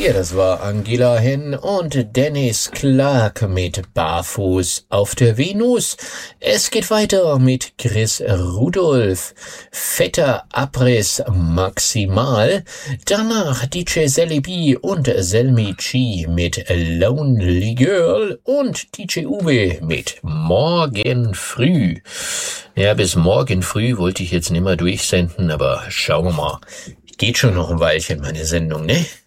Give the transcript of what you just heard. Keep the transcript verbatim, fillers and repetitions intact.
Ja, das war Angela Henn und Dennis Clark mit Barfuß auf der Venus. Es geht weiter mit Chris Rudolph, Fetter Abriss maximal. Danach D J Sally B und Selmi G mit Lonely Girl und D J Uwe mit Morgen früh. Ja, bis morgen früh wollte ich jetzt nicht mehr durchsenden, aber schauen wir mal. Geht schon noch ein Weilchen, meine Sendung, ne?